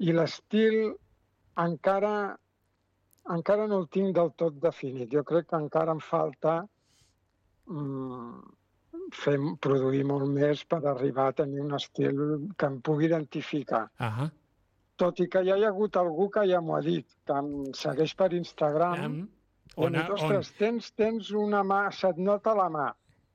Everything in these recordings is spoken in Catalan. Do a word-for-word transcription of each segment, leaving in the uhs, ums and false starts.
I l'estil encara, encara no el tinc del tot definit. Jo crec que encara em falta mm, fer, produir molt més per arribar a tenir un estil que em pugui identificar. Ah, Tot i que ja hi ha hagut algú que ja m'ho ha dit, que em segueix per Instagram, um, i em on, diu, ostres, on... tens, tens una mà, se't nota la mà.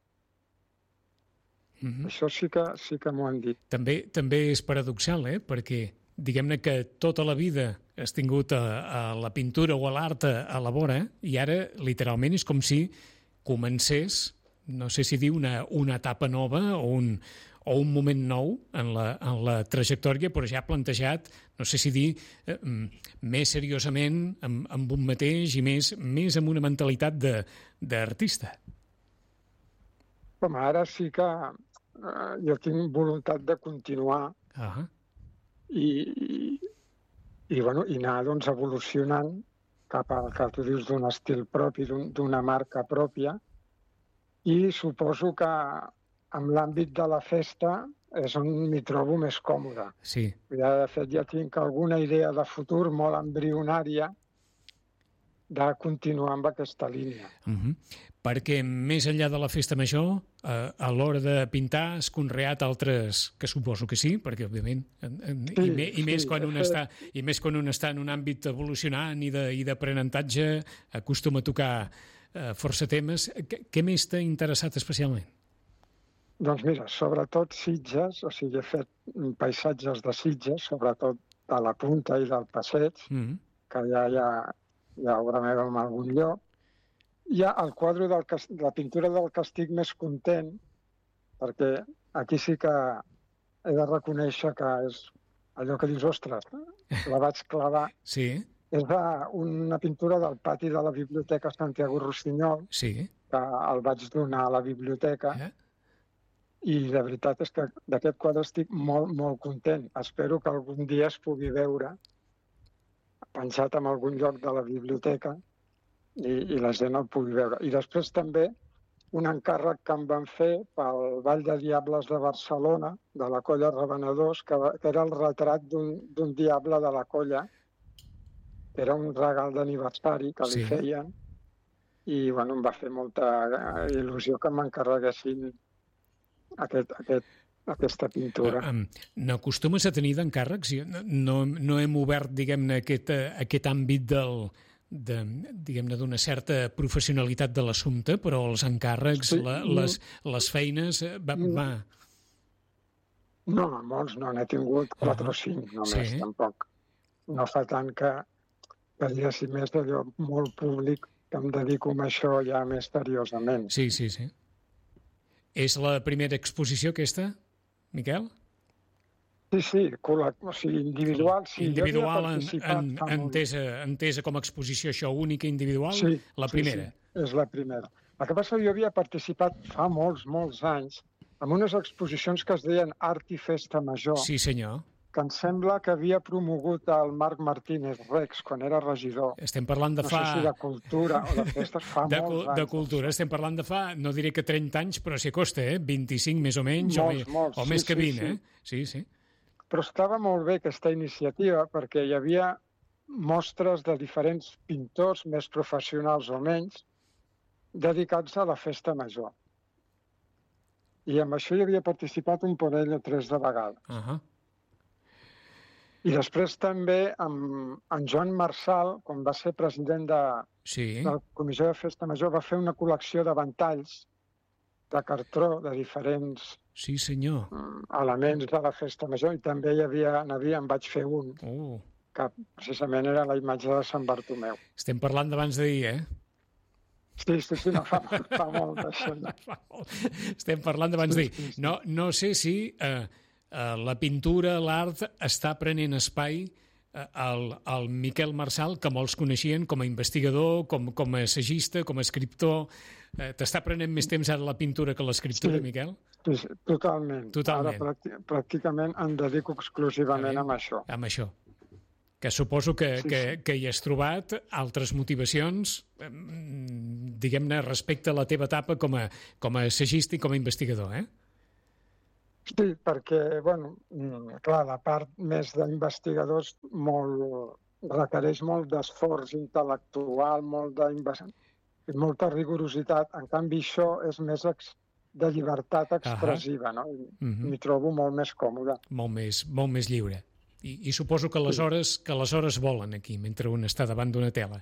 Mm-hmm. Això sí que, sí que m'ho han dit. També, també és paradoxal, eh? Perquè diguem-ne que tota la vida has tingut a, a la pintura o a l'art a, a la vora i ara literalment és com si comencés, no sé si dir una, una etapa nova o un, o un moment nou en la, en la trajectòria, però ja plantejat, no sé si dir, eh, més seriosament amb, amb un mateix i més, més amb una mentalitat d'artista. Com ara sí que eh, jo tinc voluntat de continuar uh-huh. i, i, i, bueno, i anar doncs, evolucionant cap al que tu dius d'un estil propi, d'una marca pròpia, i suposo que en l'àmbit de la festa és on m'hi trobo més còmode. Sí. Ja, de fet, ja tinc alguna idea de futur molt embrionària de continuar amb aquesta línia. Uh-huh. Perquè més enllà de la festa major, eh, a l'hora de pintar has conreat altres, que suposo que sí, perquè òbviament, en, en, sí, i, me, i, més sí, quan un està, i més quan un està en un àmbit evolucionant i d'aprenentatge, acostuma a tocar eh, força temes. Què, què més t'ha interessat especialment? Doncs mira, sobretot Sitges, o sigui, he fet paisatges de Sitges, sobretot de la Punta i del Passeig, mm-hmm. que ja hi ha, hi ha obra meva en algun lloc. Hi ha el quadre de la pintura del que estic més content, perquè aquí sí que he de reconèixer que és allò que dius, ostres, la vaig clavar. Sí. És una pintura del pati de la Biblioteca Santiago Rossinyol, sí. que el vaig donar a la biblioteca, eh? I de veritat és que d'aquest quadre estic molt, molt content. Espero que algun dia es pugui veure penjat en algun lloc de la biblioteca i, i la gent el pugui veure. I després també un encàrrec que em van fer pel Ball de Diables de Barcelona, de la colla Revenedors, que, que era el retrat d'un diable de la colla, que era un regal d'aniversari que li sí. feien, i bueno, em va fer molta il·lusió que m'encarreguessin Aquest, aquest, aquesta pintura. Uh, um, n'acostumes a tenir d'encàrrecs? No, no hem obert, diguem-ne, aquest, aquest àmbit del, de, diguem-ne, d'una certa professionalitat de l'assumpte, però els encàrrecs, sí, la, les, les feines... Va, va... No, molts no, n'he tingut quatre uh, o cinc només, sí. Tampoc. No fa tant que, que diguéssim, més d'allò molt públic que em dedico a això ja més seriosament. Sí, sí, sí. És la primera exposició aquesta, Miquel? Sí, sí, o sigui, individual. Sí, individual, en, en, entesa, entesa com a exposició això única individual, sí, la primera. Sí, sí, és la primera. El que passa és que jo havia participat fa molts, molts anys en unes exposicions que es deien Art i Festa Major. Sí, senyor. Que em sembla que havia promogut el Marc Martínez Rex quan era regidor. Estem parlant de fa... No sé si de cultura o de festes fa de, molts anys. De cultura, estem parlant de fa, no diré que trenta anys, però si costa, eh? vint-i-cinc més o menys, molts, o, molts, o més sí, que vint, sí, eh? Sí, sí. Però estava molt bé aquesta iniciativa perquè hi havia mostres de diferents pintors, més professionals o menys, dedicats a la festa major. I amb això hi havia participat un parell o tres de vegades. Uh -huh. I després també amb en Joan Marsal, quan va ser president de, sí. de la Comissió de Festa Major, va fer una col·lecció de ventalls de cartró de diferents sí, senyor. elements de la Festa Major, i també hi havia, n'havia, en vaig fer un, uh. que precisament era la imatge de Sant Bartomeu. Estem parlant d'abans d'ahir, eh? Sí, sí, sí, no, fa, fa molt d'això. No. Estem parlant d'abans sí, d'ahir. Sí, sí. No, no sé si... Eh, Uh, la pintura, l'art, està prenent espai uh, al, al Miquel Marsal, que molts coneixien com a investigador, com, com a assagista, com a escriptor. Uh, T'està prenent més temps ara la pintura que l'escriptura, sí, Miquel? Sí, sí, totalment. totalment. Ara pràcticament em dedico exclusivament a això. Amb això. Que suposo que, sí, que, sí. que hi has trobat altres motivacions, eh, diguem-ne, respecte a la teva etapa com a, com a assagista i com a investigador, eh? Sí, perquè, bueno, clar, la part més d'investigadors molt, requereix molt d'esforç intel·lectual, molt d'investigació, molta rigorositat. En canvi, això és més ex, de llibertat expressiva, no? I Mhm. m'hi trobo molt més còmode. Molt més, molt més lliure. I, i suposo que les, Sí. hores, que les hores volen aquí, mentre un està davant d'una tela.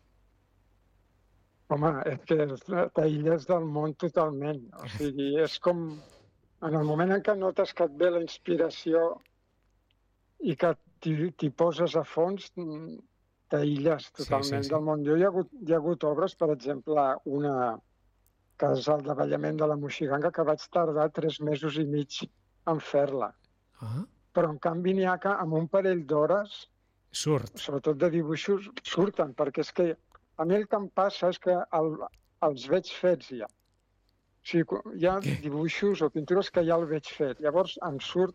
Home, és que t'aïlles del món totalment. O sigui, és com... En el moment en què notes que et ve la inspiració i que t'hi t'hi poses a fons, t'aïlles totalment sí, sí. del món. Jo hi ha, hagut, hi ha hagut obres, per exemple, una que és el davallament de la Moixiganga, que vaig tardar tres mesos i mig en fer-la. Ah, Però, en canvi, n'hi ha que amb un parell d'hores, surt. sobretot de dibuixos, surten, perquè és que a mi el que em passa és que el, els veig fets ja. O sigui, hi ha dibuixos o pintures que ja el veig fet. Llavors em surt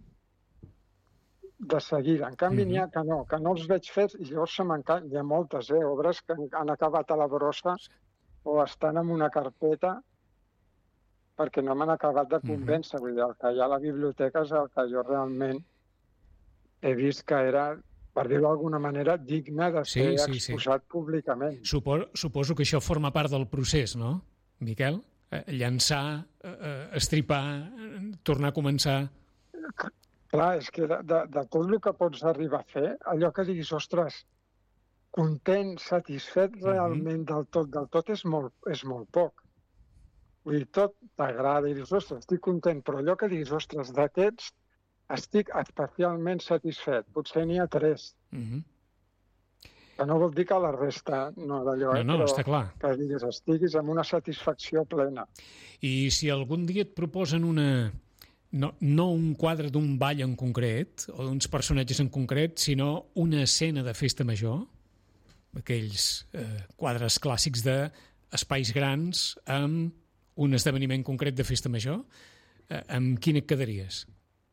de seguida. En canvi, Mhm. n'hi ha que no, que no els veig fets i llavors se m'encanten. Hi ha moltes, eh, obres que han acabat a la brossa o estan en una carpeta perquè no m'han acabat de convèncer. Vull dir, el que hi ha a la biblioteca és el que jo realment he vist que era, per dir-ho d'alguna manera, digne de Sí, ser sí, sí. exposat públicament. Supo, suposo que això forma part del procés, no, Miquel? Eh, llançar, eh, estripar, eh, tornar a començar... Clar, és que de, de, de tot el que pots arribar a fer, allò que diguis, ostres, content, satisfet realment del tot, del tot és molt, és molt poc. Vull dir, tot t'agrada i dius, ostres, estic content, però allò que diguis, ostres, d'aquests estic especialment satisfet. Potser n'hi ha tres. Mhm. Que no vol dir que la resta no d'allò, No, eh? no, però està clar. que diguis, estiguis amb una satisfacció plena. I si algun dia et proposen una... No, no un quadre d'un ball en concret, o d'uns personatges en concret, sinó una escena de festa major, aquells eh, quadres clàssics d'espais grans amb un esdeveniment concret de festa major, eh, amb quin et quedaries?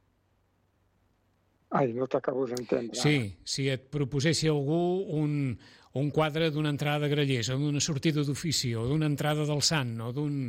Ai, no t'acabo d'entendre. Sí, si et proposessi algú un, un quadre d'una entrada de grallers, o d'una sortida d'ofici, o d'una entrada del sant, o d'un...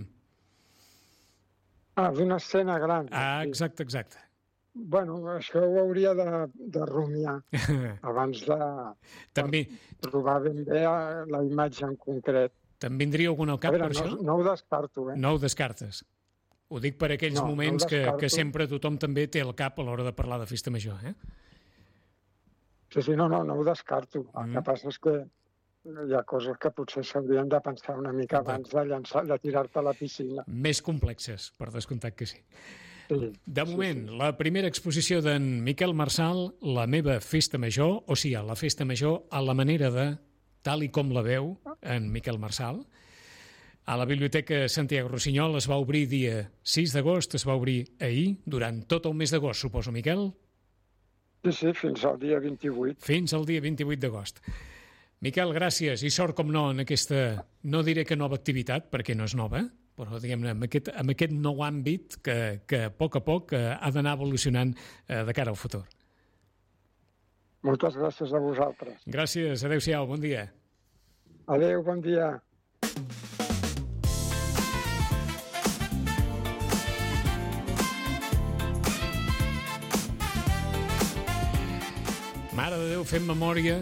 Ah, d'una escena gran. Ah, Sí. exacte, exacte. Bueno, això ho hauria de, de rumiar abans de També, trobar ben bé la imatge en concret. te'n vindria algun al A cap veure, per no, això? no ho descarto, eh? No ho descartes. Ho dic per aquells No, no ho moments que, descarto. que sempre tothom també té al cap a l'hora de parlar de festa major, eh? Sí, sí, no, no, no ho descarto. El Mm. que passa és que hi ha coses que potser s'haurien de pensar una mica abans de llançar, de tirar-te a la piscina. Més complexes, per descomptat que sí. Sí, De sí, moment, sí. la primera exposició d'en Miquel Marçal, La meva festa major, o sigui, la festa major a la manera de, tal i com la veu en Miquel Marçal, a la Biblioteca Santiago Rossinyol es va obrir dia sis d'agost, es va obrir ahir, durant tot el mes d'agost, suposo, Miquel? Sí, sí, fins al dia vint-i-vuit. Fins al dia vint-i-vuit d'agost. Miquel, gràcies i sort, com no, en aquesta, no diré que nova activitat, perquè no és nova, però diguem-ne, amb aquest, amb aquest nou àmbit que, que a poc a poc eh, ha d'anar evolucionant eh, de cara al futur. Moltes gràcies a vosaltres. Gràcies, adeu-siau, bon dia. Adéu, bon dia. Mare de Déu, fem memòria.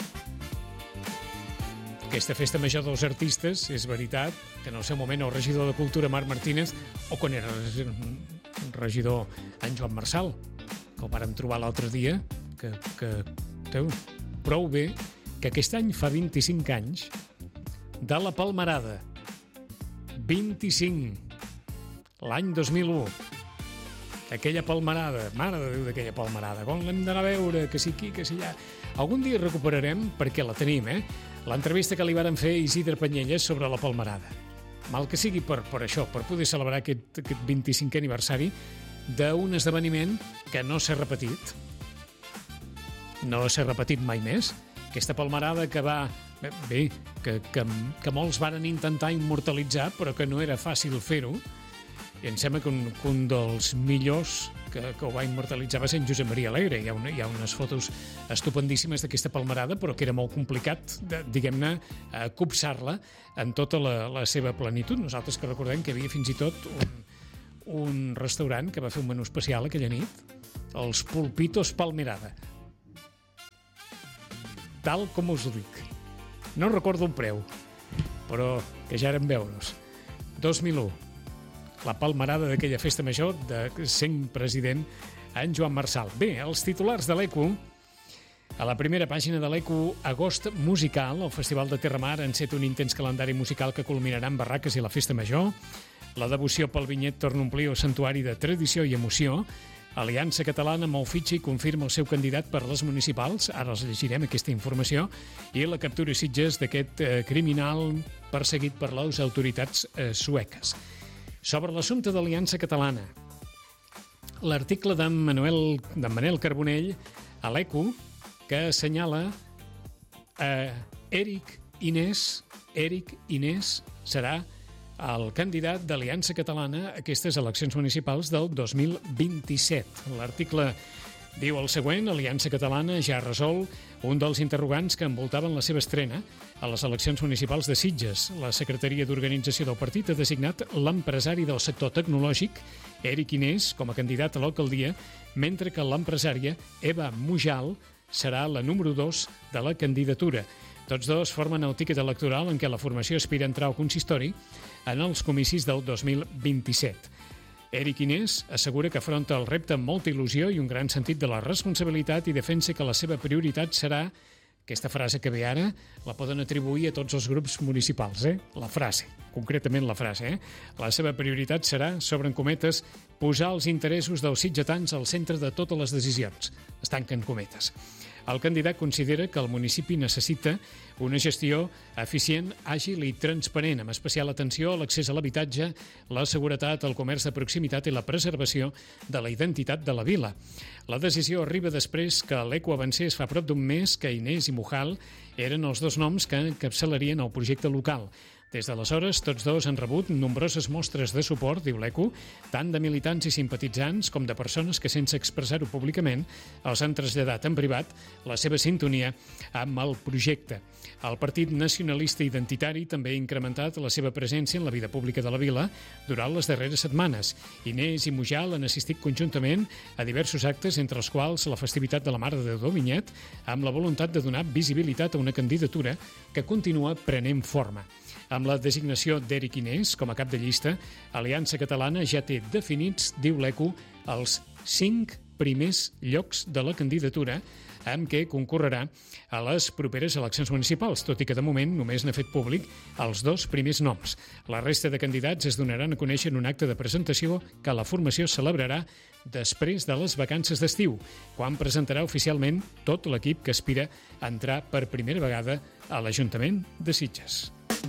Aquesta festa major dels artistes, és veritat, que en el seu moment el regidor de Cultura, Marc Martínez, o quan era regidor en Joan Marçal, que el vàrem trobar l'altre dia, que, que teu, prou bé, que aquest any fa vint-i-cinc anys de la Palmerada. vint-i-cinc. L'any dos mil u. Aquella palmerada, mare de Déu d'aquella palmerada, com l'hem d'anar a veure, que si aquí, que si allà. Algun dia recuperarem, perquè la tenim, eh? L'entrevista que li varen fer a Isidre Panyelles sobre la palmerada. Mal que sigui per, per això, per poder celebrar aquest, aquest vint-i-cinquè aniversari d'un esdeveniment que no s'ha repetit. No s'ha repetit mai més. Aquesta palmerada que va... Bé, que, que, que molts varen intentar immortalitzar, però que no era fàcil fer-ho. I em sembla que un, que un dels millors que, que ho va immortalitzar va ser en Josep Maria Alegre. Hi ha, una, hi ha unes fotos estupendíssimes d'aquesta palmerada, però que era molt complicat, de, diguem-ne, eh, copsar-la en tota la, la seva plenitud. Nosaltres que recordem que hi havia fins i tot un, un restaurant que va fer un menú especial aquella nit, els Pulpitos Palmerada. Tal com us ho dic. No recordo un preu, però que ja eren euros. dos mil u. La palmerada d'aquella festa major de sent president en Joan Marsal. Bé, els titulars de l'E Q. A la primera pàgina de l'E Q, Agost Musical, el Festival de Terramar enceta un intens calendari musical que culminarà amb barraques i la festa major. La devoció pel vinyet torna a omplir el santuari de tradició i emoció. Aliança Catalana mou fitxa i confirma el seu candidat per les municipals. Ara els llegirem aquesta informació. I la captura a Sitges d'aquest eh, criminal perseguit per les autoritats eh, sueques. Sobre l'assumpte d'Aliança Catalana, l'article d'en Manuel, d'en Manel Carbonell a l'E Q, que assenyala eh, Eric Inés, Eric Inés serà el candidat d'Aliança Catalana a aquestes eleccions municipals del dos mil vint-i-set. L'article diu el següent: Aliança Catalana ja ha resolt un dels interrogants que envoltaven la seva estrena a les eleccions municipals de Sitges. La Secretaria d'Organització del partit ha designat l'empresari del sector tecnològic, Eric Inés, com a candidat a l'alcaldia, mentre que l'empresària Eva Mujal serà la número dos de la candidatura. Tots dos formen el tíquet electoral en què la formació aspira a entrar al consistori en els comicis del dos mil vint-i-set. Eric Inés assegura que afronta el repte amb molta il·lusió i un gran sentit de la responsabilitat i defensa que la seva prioritat serà, aquesta frase que ve ara, la poden atribuir a tots els grups municipals, eh? La frase, concretament la frase, eh? La seva prioritat serà, sobre en cometes, posar els interessos dels sitgetans al centre de totes les decisions. Es tanquen cometes. El candidat considera que el municipi necessita una gestió eficient, àgil i transparent, amb especial atenció a l'accés a l'habitatge, la seguretat, el comerç de proximitat i la preservació de la identitat de la vila. La decisió arriba després que l'E Q avancés fa prop d'un mes que Inés i Mujal eren els dos noms que encapçalarien el projecte local. Des d'aleshores, tots dos han rebut nombroses mostres de suport, diu l'E Q, tant de militants i simpatitzants com de persones que, sense expressar-ho públicament, els han traslladat en privat la seva sintonia amb el projecte. El Partit Nacionalista Identitari també ha incrementat la seva presència en la vida pública de la vila durant les darreres setmanes. Inés i Mujal han assistit conjuntament a diversos actes, entre els quals la festivitat de la Mare de Déu Vinyet, amb la voluntat de donar visibilitat a una candidatura que continua prenent forma. Amb la designació d'Eric Inés com a cap de llista, Aliança Catalana ja té definits, diu l'E Q, els cinc primers llocs de la candidatura amb què concorrerà a les properes eleccions municipals, tot i que de moment només n'ha fet públic els dos primers noms. La resta de candidats es donaran a conèixer en un acte de presentació que la formació celebrarà després de les vacances d'estiu, quan presentarà oficialment tot l'equip que aspira a entrar per primera vegada a l'Ajuntament de Sitges.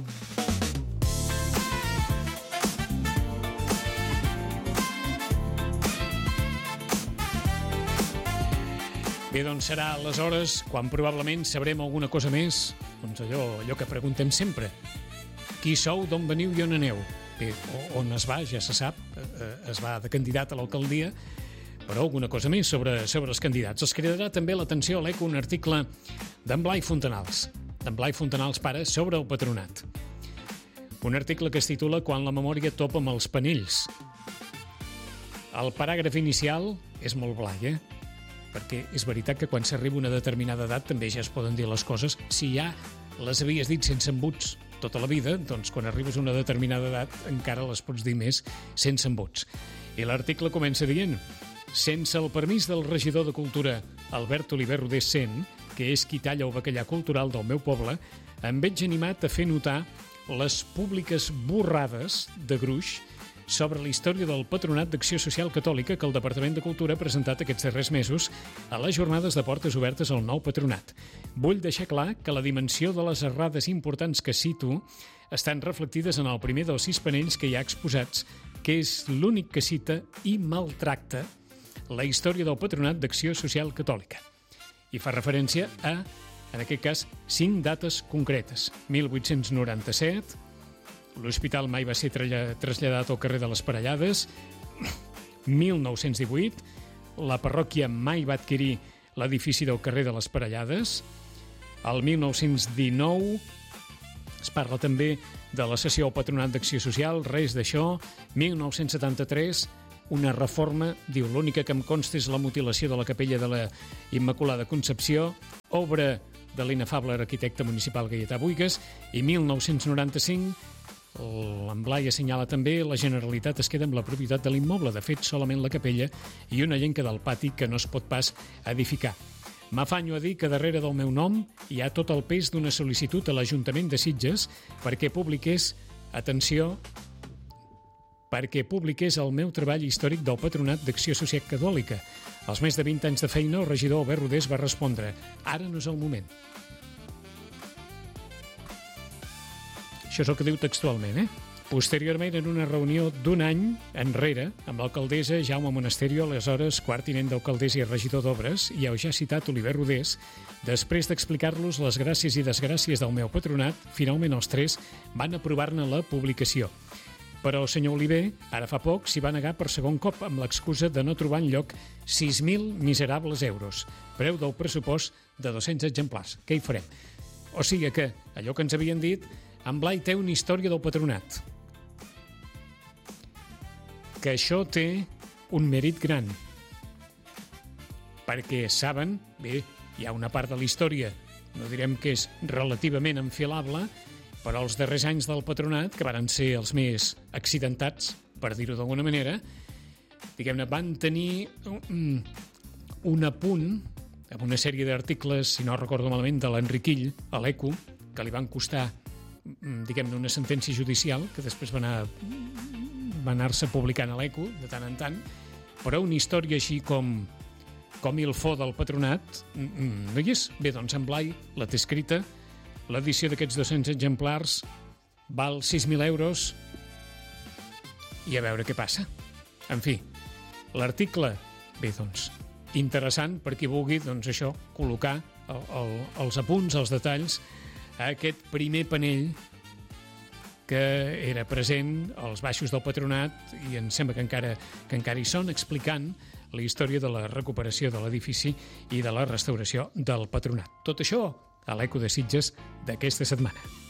Bé, doncs serà aleshores quan probablement sabrem alguna cosa més, doncs allò, allò que preguntem sempre. Qui sou, d'on veniu i on aneu? Bé, on es va, ja se sap, es va de candidat a l'alcaldia, però alguna cosa més sobre, sobre els candidats. Els cridarà també l'atenció a l'E Q un article d'en Blai Fontanals, d'en Blai Fontanals pare, sobre el patronat. Un article que es titula Quan la memòria topa amb els panells. El paràgraf inicial és molt blai, eh? Perquè és veritat que quan s'arriba a una determinada edat també ja es poden dir les coses. Si ja les havies dit sense embuts tota la vida, doncs quan arribes a una determinada edat encara les pots dir més sense embuts. I l'article comença dient: sense el permís del regidor de Cultura, Albert Oliver Rodés Cent, que és qui talla el bacallà cultural del meu poble, em veig animat a fer notar les públiques borrades de gruix sobre la història del Patronat d'Acció Social Catòlica que el Departament de Cultura ha presentat aquests darrers mesos a les jornades de portes obertes al nou patronat. Vull deixar clar que la dimensió de les errades importants que cito estan reflectides en el primer dels sis panells que hi ha exposats, que és l'únic que cita i maltracta la història del Patronat d'Acció Social Catòlica. I fa referència a, en aquest cas, cinc dates concretes. mil vuit-cents noranta-set, l'hospital mai va ser traslladat al carrer de les Parellades, mil nou-cents divuit, la parròquia mai va adquirir l'edifici del carrer de les Parellades, el mil nou-cents dinou, Es parla també de la cessió al Patronat d'Acció Social, res d'això. mil nou-cents setanta-tres, una reforma, diu, l'única que em consta és la mutilació de la capella de la Immaculada Concepció, obra de l'inefable arquitecte municipal Gaietà Buigas, i mil nou-cents noranta-cinc, en Blai assenyala també, la Generalitat es queda amb la propietat de l'immoble, de fet, solament la capella i una llenca del pati que no es pot pas edificar. M'afanyo a dir que darrere del meu nom hi ha tot el pes d'una sol·licitud a l'Ajuntament de Sitges perquè publiqués, atenció, perquè publiqués el meu treball històric del Patronat d'Acció Social Catòlica. Als més de vint anys de feina, el regidor Albert Rodés va respondre: ara no és el moment. Això és el que diu textualment, eh? Posteriorment, en una reunió d'un any enrere, amb l'alcaldessa Jaume Monasterio, aleshores quart tinent d'alcaldessa i regidor d'Obres, i heu ja citat Oliver Rodés, després d'explicar-los les gràcies i desgràcies del meu patronat, finalment els tres van aprovar-ne la publicació. Però el senyor Oliver, ara fa poc, s'hi va negar per segon cop amb l'excusa de no trobar enlloc sis mil miserables euros, preu del pressupost de dos-cents exemplars. Què hi farem? O sigui que, allò que ens havien dit, en Blai té una història del patronat. Que això té un mèrit gran. Perquè saben, bé, hi ha una part de la història, no direm que és relativament enfilable, però els darrers anys del patronat, que van ser els més accidentats, per dir-ho d'alguna manera, diguem-ne, van tenir un, un apunt amb una sèrie d'articles, si no recordo malament, de l'Enriquill, a l'Eco, que li van costar, diguem-ne, una sentència judicial, que després va anar, va anar-se publicant a l'Eco, de tant en tant, però una història així com, com il fo del patronat, no hi és. Bé, doncs en Blai la té escrita, l'edició d'aquests dos-cents exemplars val sis mil euros i a veure què passa. En fi, l'article, bé, doncs, interessant per qui vulgui, doncs això, col·locar el, el, els apunts, els detalls, a aquest primer panell que era present als baixos del patronat i em sembla que encara, que encara hi són, explicant la història de la recuperació de l'edifici i de la restauració del patronat. Tot això a l'Eco de Sitges d'aquesta setmana.